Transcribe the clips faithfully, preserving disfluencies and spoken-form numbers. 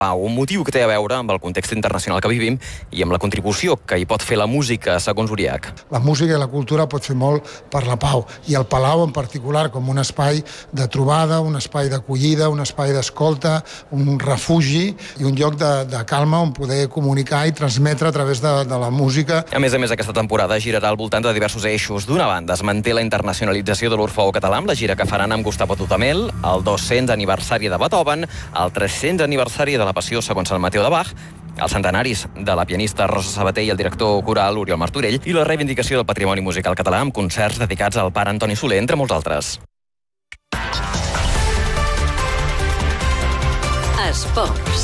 pau, un motiu que té a veure amb el context internacional que vivim i amb la contribució que hi pot fer la música, segons Uriach. La música i la cultura pot fer molt per la pau, i el Palau en particular com un espai de trobada, un espai d'acollida, un espai d'escolta, un refugi i un lloc de, de calma on poder comunicar i transmetre a través de, de la música. A més a més, aquesta temporada girarà al voltant de diversos eixos. D'una banda, es manté la internacionalització de l'Orfeó Català amb la gira que faran amb Gustavo Dudamel, el dos-cents aniversari de Beethoven, el tres-cents aniversari de la Passió segons Sant Mateu de Bach, els centenaris de la pianista Rosa Sabater i el director coral Oriol Martorell i la reivindicació del patrimoni musical català amb concerts dedicats al pare Antoni Soler, entre molts altres. Esports.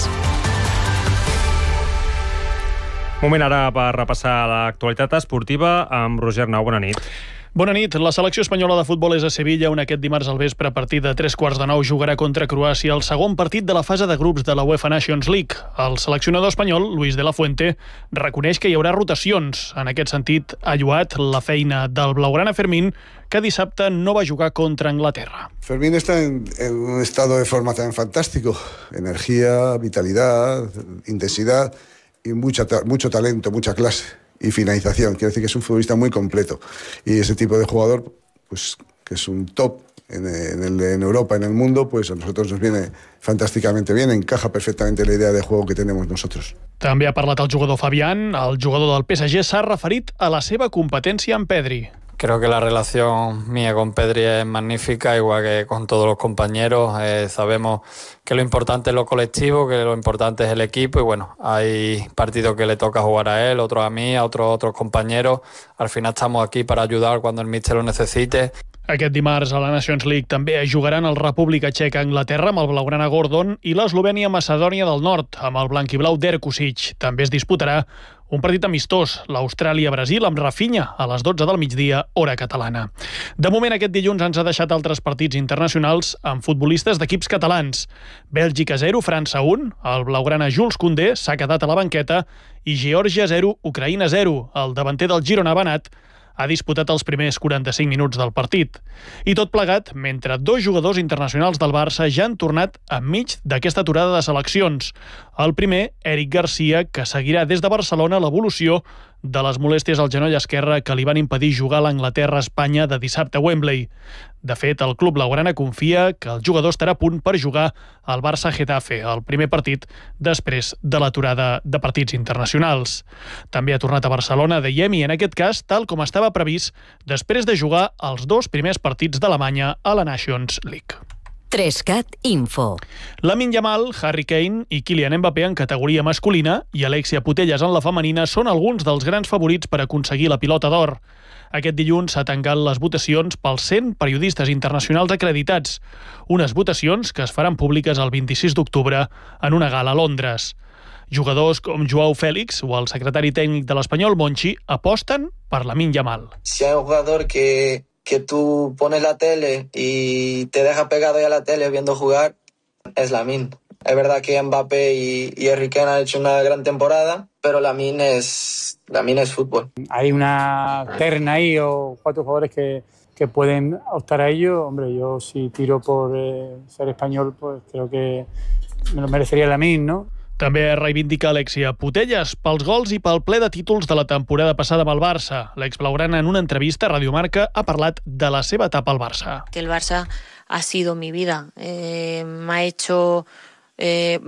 Moment ara per repassar l'actualitat esportiva amb Roger Nau. Bona nit. Bona nit. La selecció espanyola de futbol és a Sevilla, on aquest dimarts al vespre a partir de tres quarts de nou jugarà contra Croàcia el segon partit de la fase de grups de la UEFA Nations League. El seleccionador espanyol, Luis de la Fuente, reconeix que hi haurà rotacions. En aquest sentit, ha lloat la feina del blaugrana Fermín, que dissabte no va jugar contra Anglaterra. Fermín está en, en un estado de forma tan fantástico. Energía, vitalidad, intensidad y mucha, mucho talento, mucha clase y finalización. Quiero decir que es un futbolista muy completo, y ese tipo de jugador, pues que es un top en, en, el, en Europa, en el mundo, pues a nosotros nos viene fantàsticamente bien, encaja perfectamente la idea de juego que tenemos nosotros. També ha parlat el jugador Fabián. El jugador del P S G s'ha referit a la seva competència amb Pedri. Creo que la relación mía con Pedri es magnífica, igual que con todos los compañeros. Eh, sabemos que lo importante es lo colectivo, que lo importante es el equipo, y bueno, hay partidos que le toca jugar a él, otros a mí, a otros, otros compañeros. Al final estamos aquí para ayudar cuando el míster lo necesite. Aquest dimarts a la Nations League també jugaran el República Txeca a Anglaterra amb el blaugrana Gordon i l'Eslovènia Macedònia del Nord amb el blanquiblau d'Erkusic. També es disputarà un partit amistós, l'Austràlia-Brasil amb Rafinha a les dotze del migdia, hora catalana. De moment, aquest dilluns ens ha deixat altres partits internacionals amb futbolistes d'equips catalans. Bèlgica zero, França un, el blaugrana Jules Koundé s'ha quedat a la banqueta i Geòrgia zero, Ucraïna zero. El davanter del Girona, Banat, ha disputat els primers quaranta-cinc minuts del partit. I tot plegat mentre dos jugadors internacionals del Barça ja han tornat enmig d'aquesta aturada de seleccions. El primer, Eric Garcia, que seguirà des de Barcelona l'evolució de les molèsties al genoll esquerre que li van impedir jugar a l'Anglaterra-Espanya de dissabte a Wembley. De fet, el club blaugrana confia que el jugador estarà a punt per jugar al Barça-Getafe, el primer partit després de l'aturada de partits internacionals. També ha tornat a Barcelona, dèiem, i en aquest cas, tal com estava previst, després de jugar els dos primers partits d'Alemanya a la Nations League. tres cat Info. Lamine Yamal, Harry Kane i Kylian Mbappé en categoria masculina i Alexia Putellas en la femenina són alguns dels grans favorits per aconseguir la pilota d'or. Aquest dilluns s'ha tancat les votacions pels cent periodistes internacionals acreditats, unes votacions que es faran públiques el vint-i-sis d'octubre en una gala a Londres. Jugadors com Joao Félix o el secretari tècnic de l'Espanyol, Monchi, aposten per Lamine Yamal. Si hay un jugador que... que tú pones la tele y te deja pegado ya a la tele viendo jugar, es Lamine. Es verdad que Mbappé y, y Harry Kane han hecho una gran temporada, pero Lamine es, Lamine es fútbol. Hay una terna ahí o cuatro jugadores que, que pueden optar a ello. Hombre, yo si tiro por eh, ser español, pues creo que me lo merecería Lamine, ¿no? També reivindica Alexia Putellas pels gols i pel ple de títols de la temporada passada amb el Barça. L'exblaugrana en una entrevista a Radio Marca ha parlat de la seva etapa al Barça. Que el Barça ha sido mi vida. Eh, me ha hecho... Eh,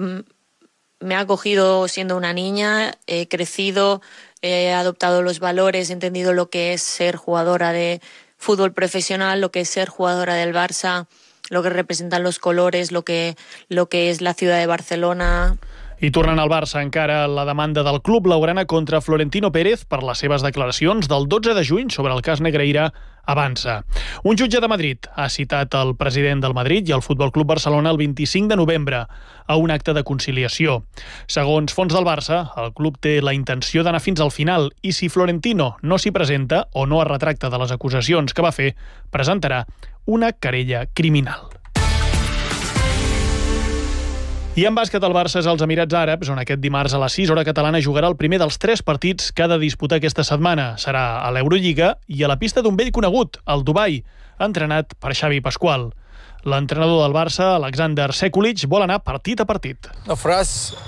me ha acogido siendo una niña, he crecido, he adoptado los valores, he entendido lo que es ser jugadora de fútbol profesional, lo que es ser jugadora del Barça, lo que representan los colores, lo que, lo que es la ciudad de Barcelona... I tornant al Barça, encara la demanda del club blaugrana contra Florentino Pérez per les seves declaracions del dotze de juny sobre el cas Negreira avança. Un jutge de Madrid ha citat el president del Madrid i el Futbol Club Barcelona el vint-i-cinc de novembre a un acte de conciliació. Segons fonts del Barça, el club té la intenció d'anar fins al final i si Florentino no s'hi presenta o no es retracta de les acusacions que va fer, presentarà una querella criminal. I en bàsquet, el Barça és als Emirats Àrabs, on aquest dimarts a les sis hora catalana jugarà el primer dels tres partits que ha de disputar aquesta setmana. Serà a l'Eurolliga i a la pista d'un vell conegut, el Dubai, entrenat per Xavi Pasqual. L'entrenador del Barça, Alexander Sekulic, vol anar partit a partit. No, for us,